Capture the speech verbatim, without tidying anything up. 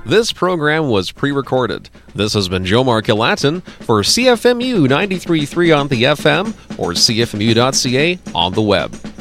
This program was pre-recorded. This has been Joe Markilatin for C F M U ninety-three point three on the F M or C F M U dot C A on the web.